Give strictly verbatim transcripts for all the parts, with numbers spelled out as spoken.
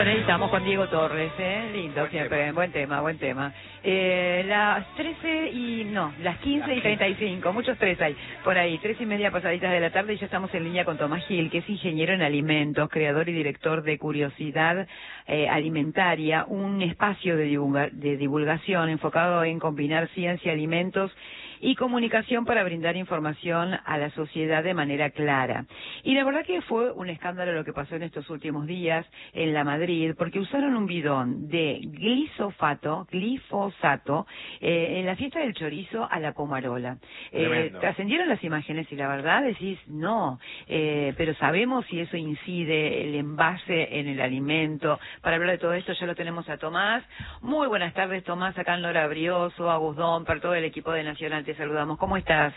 Estamos con Diego Torres, ¿eh? Lindo, Buen siempre, tema. buen tema, buen tema. Eh, las trece y, no, las quince y treinta y cinco, muchos tres hay, por ahí, tres y media pasaditas de la tarde y ya estamos en línea con Tomás Gil, que es ingeniero en alimentos, creador y director de Curiosidad eh, Alimentaria, un espacio de, divulga de divulgación enfocado en combinar ciencia, alimentos y comunicación para brindar información a la sociedad de manera clara. Y la verdad que fue un escándalo lo que pasó en estos últimos días en la Madrid, porque usaron un bidón de glifosato, glifosato, eh, en la fiesta del chorizo a la Pomarola. Eh, trascendieron las imágenes y la verdad decís, no, eh, pero sabemos si eso incide el envase en el alimento. Para hablar de todo esto ya lo tenemos a Tomás. Muy buenas tardes, Tomás, acá en Nora Brioso, Agus Domper, todo el equipo de Nacional, te saludamos. ¿Cómo estás?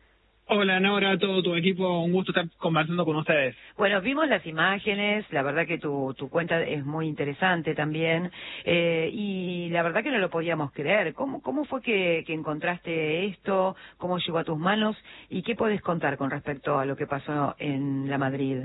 Hola Nora, todo tu equipo, un gusto estar conversando con ustedes. Bueno, vimos las imágenes, la verdad que tu, tu cuenta es muy interesante también, eh, y la verdad que no lo podíamos creer. ¿Cómo, cómo fue que, que encontraste esto? ¿Cómo llegó a tus manos? ¿Y qué podés contar con respecto a lo que pasó en la Madrid?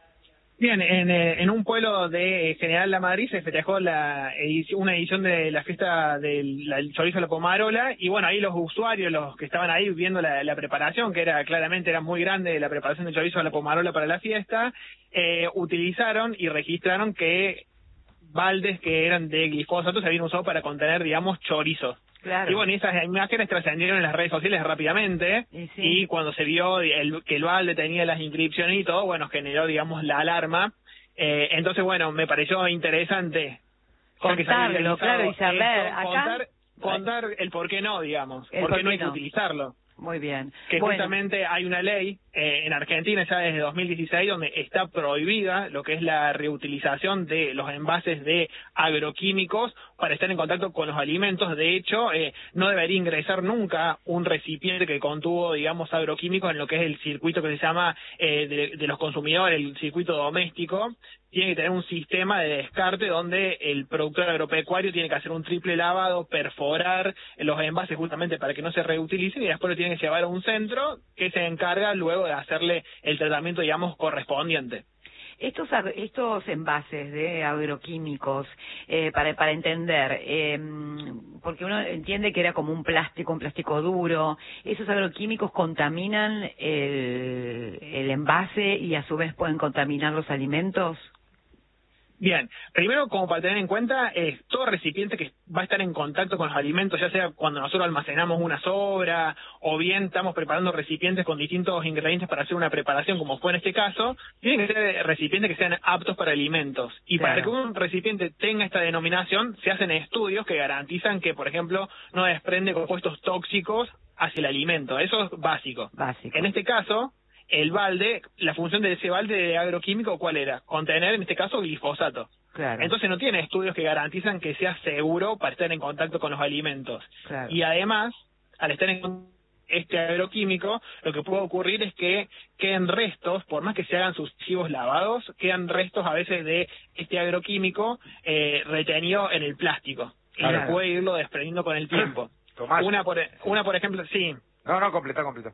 Bien, en, eh, en un pueblo de General La Madrid se festejó la edición, una edición de la fiesta del la, el chorizo a la Pomarola, y bueno, ahí los usuarios, los que estaban ahí viendo la, la preparación, que era claramente era muy grande la preparación del chorizo a la Pomarola para la fiesta, eh, utilizaron y registraron que baldes que eran de glifosato se habían usado para contener, digamos, chorizos. Claro. Y bueno, esas imágenes trascendieron en las redes sociales rápidamente, y, sí. y cuando se vio el, que el balde tenía las inscripciones y todo, bueno, generó, digamos, la alarma. Eh, entonces, bueno, me pareció interesante contarlo, claro, y saber esto, acá contar, contar el por qué no, digamos, el por qué no hay no. que utilizarlo. Muy bien. Que bueno. justamente hay una ley eh, en Argentina ya desde dos mil dieciséis donde está prohibida lo que es la reutilización de los envases de agroquímicos para estar en contacto con los alimentos. De hecho, eh, no debería ingresar nunca un recipiente que contuvo, digamos, agroquímicos en lo que es el circuito que se llama eh, de, de los consumidores, el circuito doméstico. Tiene que tener un sistema de descarte donde el productor agropecuario tiene que hacer un triple lavado, perforar los envases justamente para que no se reutilicen, y después lo tiene que llevar a un centro que se encarga luego de hacerle el tratamiento, digamos, correspondiente. Estos estos envases de agroquímicos, eh, para para entender, eh, porque uno entiende que era como un plástico, un plástico duro, esos agroquímicos contaminan el, el envase y a su vez pueden contaminar los alimentos. Bien, primero, como para tener en cuenta, es todo recipiente que va a estar en contacto con los alimentos, ya sea cuando nosotros almacenamos una sobra, o bien estamos preparando recipientes con distintos ingredientes para hacer una preparación, como fue en este caso, tienen que ser recipientes que sean aptos para alimentos. Y claro, para que un recipiente tenga esta denominación, se hacen estudios que garantizan que, por ejemplo, no desprende compuestos tóxicos hacia el alimento. Eso es básico. Básico. En este caso, el balde, la función de ese balde de agroquímico, ¿cuál era? Contener, en este caso, glifosato. Claro. Entonces no tiene estudios que garantizan que sea seguro para estar en contacto con los alimentos. Claro. Y además, al estar en este agroquímico, lo que puede ocurrir es que queden restos, por más que se hagan sucesivos lavados, quedan restos a veces de este agroquímico eh, retenido en el plástico. Claro. Y se puede irlo desprendiendo con el tiempo. Tomás. Una por, una, por ejemplo, sí. No, no, completa, completa.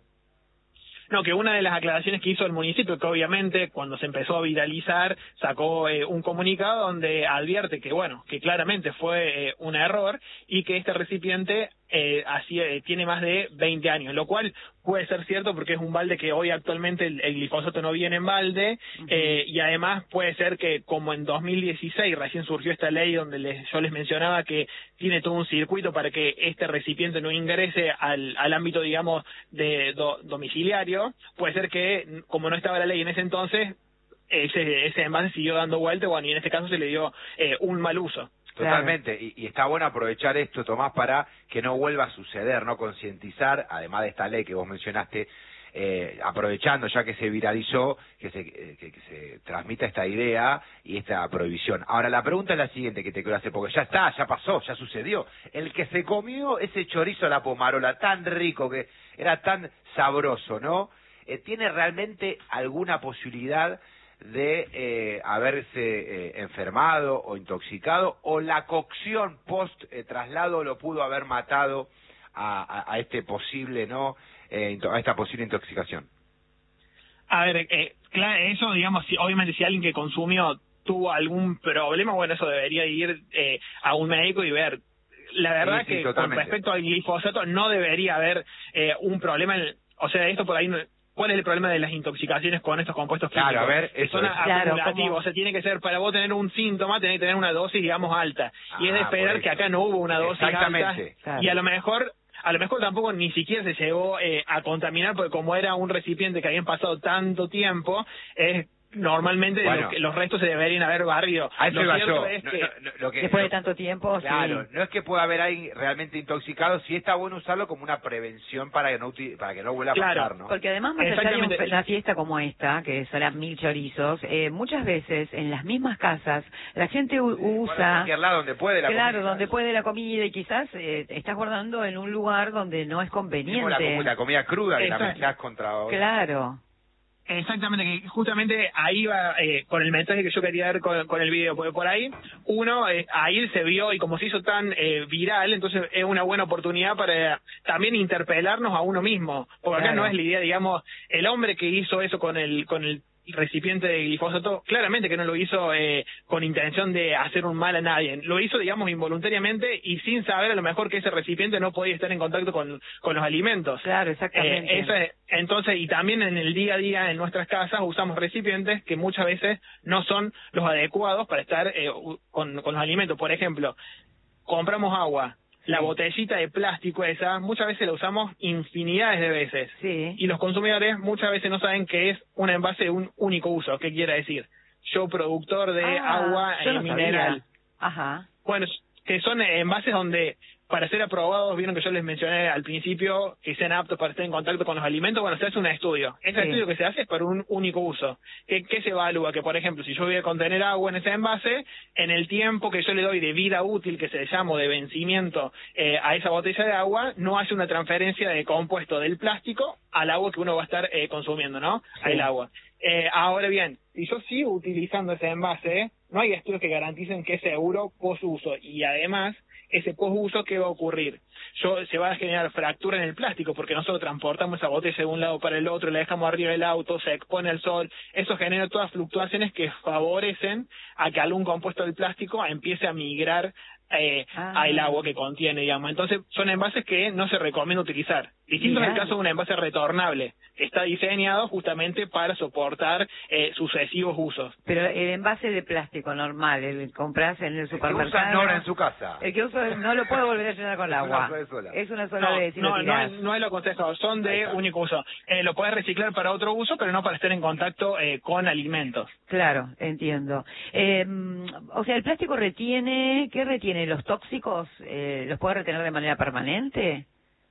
No, que una de las aclaraciones que hizo el municipio, que obviamente cuando se empezó a viralizar, sacó eh, un comunicado donde advierte que, bueno, que claramente fue eh, un error y que este recipiente eh, así eh, tiene más de veinte años, lo cual puede ser cierto porque es un balde que hoy actualmente el, el glifosato no viene en balde, uh-huh. eh, y además puede ser que como en dos mil dieciséis recién surgió esta ley donde les, yo les mencionaba que tiene todo un circuito para que este recipiente no ingrese al, al ámbito, digamos, de do, domiciliario, puede ser que como no estaba la ley en ese entonces, ese, ese envase siguió dando vuelta, bueno, y en este caso se le dio eh, un mal uso. Totalmente, claro. y, y está bueno aprovechar esto, Tomás, para que no vuelva a suceder, ¿no? Concientizar, además de esta ley que vos mencionaste, eh, aprovechando ya que se viralizó, que se, eh, que, que se transmita esta idea y esta prohibición. Ahora, la pregunta es la siguiente que te quiero hacer, porque ya está, ya pasó, ya sucedió. El que se comió ese chorizo a la Pomarola tan rico, que era tan sabroso, ¿no? Eh, ¿Tiene realmente alguna posibilidad de eh, haberse eh, enfermado o intoxicado, o la cocción post eh, traslado lo pudo haber matado a, a, a este posible, no eh, a esta posible intoxicación? A ver, eh, claro, eso, digamos, si, obviamente si alguien que consumió tuvo algún problema, bueno, eso debería ir eh, a un médico y ver. La verdad sí, sí, que totalmente. Con respecto al glifosato no debería haber eh, un problema, en, o sea, esto por ahí, no, ¿cuál es el problema de las intoxicaciones con estos compuestos químicos? Claro, a ver, eso son es. acumulativos, claro, o sea, tiene que ser, para vos tener un síntoma, tenés que tener una dosis, digamos, alta, ah, y es de esperar que acá no hubo una dosis alta, claro. Y a lo mejor... A lo mejor tampoco ni siquiera se llegó eh, a contaminar, porque como era un recipiente que habían pasado tanto tiempo, es... Normalmente bueno, lo que, los restos se deberían haber barrido. A eso lo iba cierto yo. Es no, que, no, no, lo que después lo, de tanto tiempo, claro, sí. no es que pueda haber alguien realmente intoxicado, sí está bueno usarlo como una prevención para que no para que no vuelva claro, a pasar, ¿no? Porque además, más allá de un, una fiesta como esta, que son mil chorizos, eh, muchas veces en las mismas casas la gente u- usa... Bueno, cualquier lado donde puede la Claro, comida. donde puede la comida y quizás eh, estás guardando en un lugar donde no es conveniente. La, la comida cruda que Exacto. la mezclas contra... Claro. Exactamente, que justamente ahí va eh, con el mensaje que yo quería dar con, con el video, porque por ahí uno, eh, ahí se vio y como se hizo tan eh, viral, entonces es una buena oportunidad para también interpelarnos a uno mismo, porque acá claro. no es la idea, digamos, el hombre que hizo eso con el con el recipiente de glifosato, claramente que no lo hizo eh, con intención de hacer un mal a nadie, lo hizo, digamos, involuntariamente y sin saber a lo mejor que ese recipiente no podía estar en contacto con, con los alimentos. Claro, exactamente. Eh, eso es, entonces, y también en el día a día en nuestras casas usamos recipientes que muchas veces no son los adecuados para estar eh, con, con los alimentos. Por ejemplo, compramos agua. La botellita de plástico esa, muchas veces la usamos infinidades de veces. Sí. Y los consumidores muchas veces no saben que es un envase de un único uso. ¿Qué quiere decir? Yo, productor de ah, agua yo eh, no mineral. Sabía. Ajá. Bueno, que son envases donde, para ser aprobados, vieron que yo les mencioné al principio, que sean aptos para estar en contacto con los alimentos, bueno, se hace un estudio. Ese sí. estudio que se hace es para un único uso. ¿Qué, ¿Qué se evalúa? Que, por ejemplo, si yo voy a contener agua en ese envase, en el tiempo que yo le doy de vida útil, que se le llama de vencimiento, eh, a esa botella de agua, no hace una transferencia de compuesto del plástico al agua que uno va a estar eh, consumiendo, ¿no? Sí. Al agua. Eh, ahora bien, si yo sigo utilizando ese envase, no hay estudios que garanticen que es seguro post-uso. Y además, ese post-uso, ¿qué va a ocurrir? Yo, se va a generar fractura en el plástico porque nosotros transportamos esa botella de un lado para el otro, la dejamos arriba del auto, se expone al sol. Eso genera todas fluctuaciones que favorecen a que algún compuesto del plástico empiece a migrar eh, ah. al agua que contiene, digamos. Entonces, son envases que no se recomienda utilizar. Distinto es el caso de un envase retornable, que está diseñado justamente para soportar eh, sucesivos usos. Pero el envase de plástico normal, el que compras en el supermercado... El que usa Nora en su casa. El que usa no lo puede volver a llenar con agua. Es una sola. Es una sola no, vez y no, lo no, es, no es lo aconsejado, son de único uso. Eh, lo puedes reciclar para otro uso, pero no para estar en contacto eh, con alimentos. Claro, entiendo. Eh, o sea, ¿el plástico retiene, qué retiene? ¿Los tóxicos? Eh, ¿Los puede retener de manera permanente?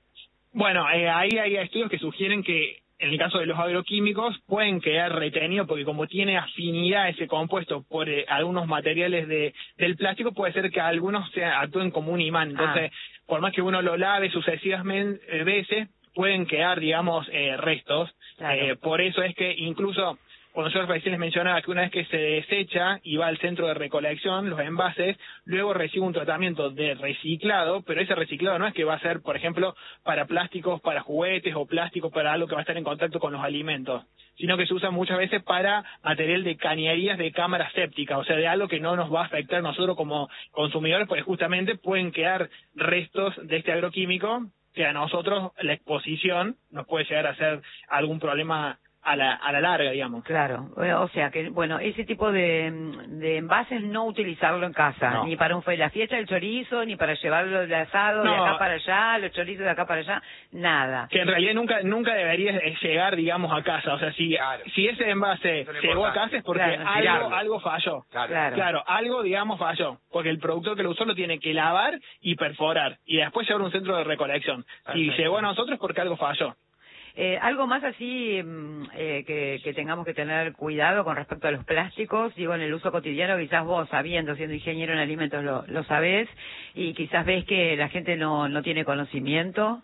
Bueno, eh, ahí hay estudios que sugieren que en el caso de los agroquímicos pueden quedar retenidos porque como tiene afinidad ese compuesto por eh, algunos materiales de del plástico, puede ser que algunos se actúen como un imán. Entonces, ah. por más que uno lo lave sucesivas veces, pueden quedar, digamos, eh, restos. Claro. Eh, por eso es que incluso... Cuando yo recién les mencionaba que una vez que se desecha y va al centro de recolección, los envases, luego recibe un tratamiento de reciclado, pero ese reciclado no es que va a ser, por ejemplo, para plásticos, para juguetes o plásticos para algo que va a estar en contacto con los alimentos, sino que se usa muchas veces para material de cañerías de cámara séptica, o sea, de algo que no nos va a afectar nosotros como consumidores, porque justamente pueden quedar restos de este agroquímico que a nosotros la exposición nos puede llegar a hacer algún problema a la, a la larga, digamos. Claro, o sea que, bueno, ese tipo de, de envases no utilizarlo en casa, no. Ni para un fue la fiesta del chorizo, ni para llevarlo de asado no. de acá para allá, los chorizos de acá para allá, nada. Que en realidad nunca nunca debería llegar, digamos, a casa, o sea, si claro. si ese envase llegó a casa es porque claro, algo, algo falló. Claro. Claro. claro, algo, digamos, falló, porque el productor que lo usó lo tiene que lavar y perforar, y después llevar a un centro de recolección. Si llegó a nosotros es porque algo falló. Eh, algo más así eh, que, que tengamos que tener cuidado con respecto a los plásticos, digo, en el uso cotidiano, quizás vos, sabiendo, siendo ingeniero en alimentos, lo, lo sabés, y quizás ves que la gente no, no tiene conocimiento.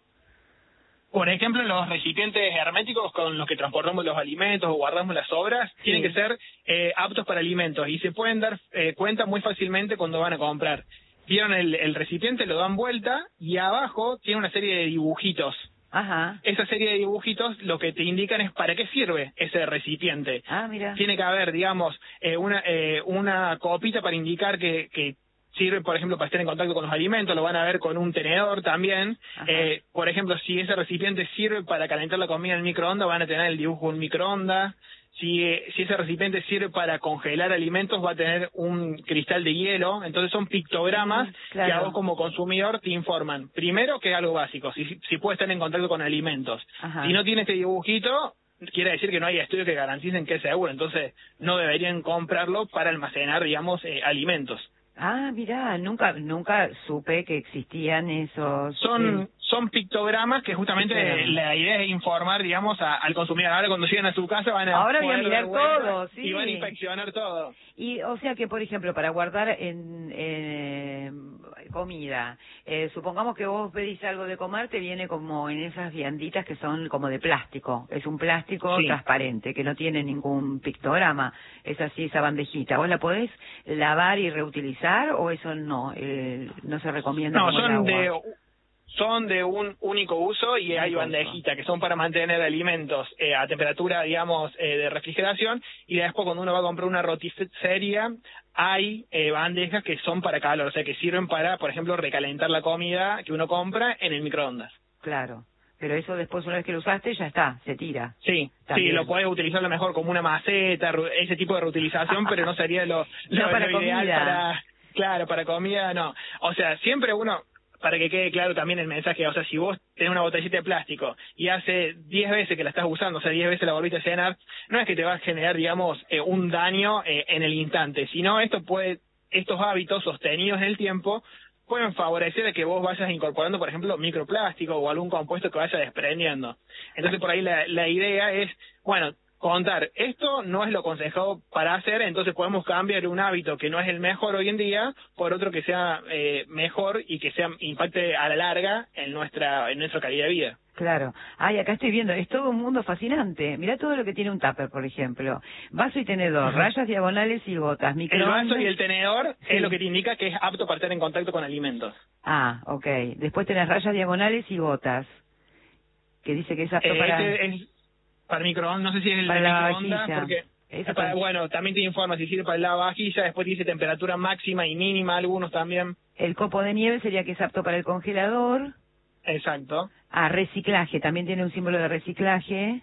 Por ejemplo, los recipientes herméticos con los que transportamos los alimentos o guardamos las sobras, sí. tienen que ser eh, aptos para alimentos, y se pueden dar eh, cuenta muy fácilmente cuando van a comprar. Vieron el, el recipiente, lo dan vuelta, y abajo tiene una serie de dibujitos. Ajá. Esa serie de dibujitos lo que te indican es para qué sirve ese recipiente. Ah, mira. Tiene que haber, digamos, eh, una eh, una copita para indicar que, que sirve, por ejemplo, para estar en contacto con los alimentos, lo van a ver con un tenedor también. Eh, por ejemplo, si ese recipiente sirve para calentar la comida en el microondas, van a tener el dibujo de un microondas. Si, eh, si ese recipiente sirve para congelar alimentos, va a tener un cristal de hielo. Entonces son pictogramas mm, claro. que a vos como consumidor te informan. Primero, que es algo básico, si, si puede estar en contacto con alimentos. Ajá. Si no tiene este dibujito, quiere decir que no hay estudios que garanticen que es seguro. Entonces no deberían comprarlo para almacenar, digamos, eh, alimentos. Ah, mirá, nunca nunca supe que existían esos... Son... Eh... Son pictogramas que justamente sí, la idea es informar, digamos, a, al consumidor. Ahora cuando lleguen a su casa van a... Ahora voy a mirar todo, sí. Y van a inspeccionar todo. Y, o sea que, por ejemplo, para guardar en, en comida, eh, supongamos que vos pedís algo de comer, te viene como en esas vianditas que son como de plástico. Es un plástico sí. transparente, que no tiene ningún pictograma. Es así, esa bandejita. ¿Vos la podés lavar y reutilizar o eso no? Eh, no se recomienda. No, como son el agua. de... Son de un único uso y hay bandejitas que son para mantener alimentos eh, a temperatura, digamos, eh, de refrigeración, y después cuando uno va a comprar una roticería hay eh, bandejas que son para calor, o sea, que sirven para, por ejemplo, recalentar la comida que uno compra en el microondas. Claro, pero eso después una vez que lo usaste ya está, se tira. Sí, también. Sí, lo puedes utilizar a lo mejor como una maceta, ese tipo de reutilización, pero no sería lo, lo, no para lo ideal comida. para... Claro, para comida no. O sea, siempre uno... Para que quede claro también el mensaje, o sea, si vos tenés una botellita de plástico y hace diez veces que la estás usando, o sea, diez veces la volviste a llenar, no es que te va a generar, digamos, eh, un daño eh, en el instante, sino esto puede, estos hábitos sostenidos en el tiempo pueden favorecer a que vos vayas incorporando, por ejemplo, microplástico o algún compuesto que vaya desprendiendo. Entonces, por ahí la, la idea es, bueno, contar, esto no es lo aconsejado para hacer, entonces podemos cambiar un hábito que no es el mejor hoy en día por otro que sea eh, mejor y que sea impacte a la larga en nuestra en nuestra calidad de vida. Claro. Ay, acá estoy viendo, es todo un mundo fascinante. Mirá todo lo que tiene un tupper, por ejemplo. Vaso y tenedor, uh-huh. rayas diagonales y gotas, microondas. El vaso y el tenedor sí. es lo que te indica que es apto para estar en contacto con alimentos. Ah, ok. Después tenés rayas diagonales y gotas, que dice que es apto eh, para... Este es para microondas, no sé si es el para de la microondas, vajilla. porque... Para, para, bueno, también te informa si sirve para la vajilla, después dice temperatura máxima y mínima, algunos también. El copo de nieve sería que es apto para el congelador. Exacto. Ah, reciclaje, también tiene un símbolo de reciclaje.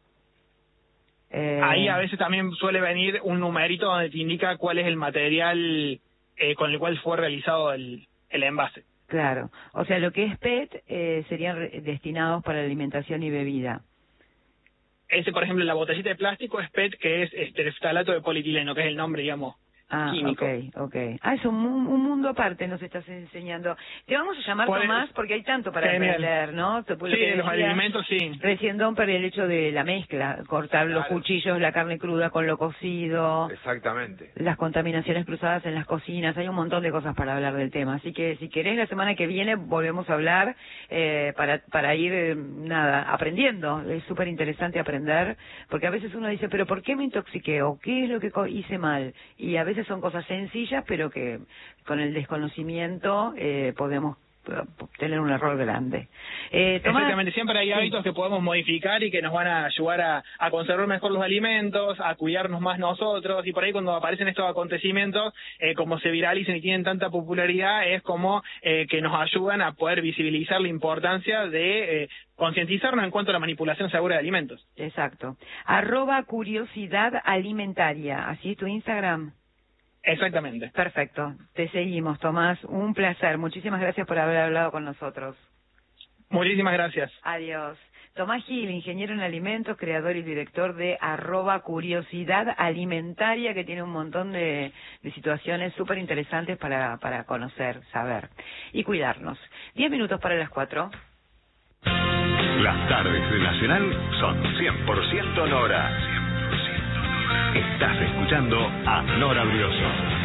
Eh... Ahí a veces también suele venir un numerito donde te indica cuál es el material eh, con el cual fue realizado el, el envase. Claro, o sea, lo que es P E T eh, serían re- destinados para alimentación y bebida. Ese, por ejemplo, la botellita de plástico es P E T, que es estereftalato de polietileno, que es el nombre, digamos, ah, químico. Okay, okay. Ah, es un, un mundo aparte nos estás enseñando. Te vamos a llamar Puede... Tomás porque hay tanto para Genial. aprender, ¿no? Sí, de los alimentos, sí. Recién Domper, el hecho de la mezcla, cortar claro. los cuchillos, la carne cruda con lo cocido. Exactamente. Las contaminaciones cruzadas en las cocinas, hay un montón de cosas para hablar del tema. Así que si querés la semana que viene volvemos a hablar eh, para para ir, eh, nada, aprendiendo. Es súper interesante aprender, porque a veces uno dice, pero ¿por qué me intoxiqué? ¿O qué es lo que hice mal? Y a veces son cosas sencillas, pero que con el desconocimiento eh, podemos tener un error grande. Eh, Tomás, exactamente, siempre hay hábitos sí. que podemos modificar y que nos van a ayudar a, a conservar mejor los alimentos, a cuidarnos más nosotros, y por ahí cuando aparecen estos acontecimientos, eh, como se viralizan y tienen tanta popularidad, es como eh, que nos ayudan a poder visibilizar la importancia de eh, concientizarnos en cuanto a la manipulación segura de alimentos. Exacto. Arroba curiosidad alimentaria, ¿así es tu Instagram? Exactamente. Perfecto. Te seguimos, Tomás. Un placer. Muchísimas gracias por haber hablado con nosotros. Muchísimas gracias. Adiós. Tomás Gil, ingeniero en alimentos, creador y director de arroba curiosidad alimentaria, que tiene un montón de, de situaciones súper interesantes para, para conocer, saber y cuidarnos. Diez minutos para las cuatro. Las tardes de Nacional son cien por ciento Nora. Estás escuchando a Nora Brioso.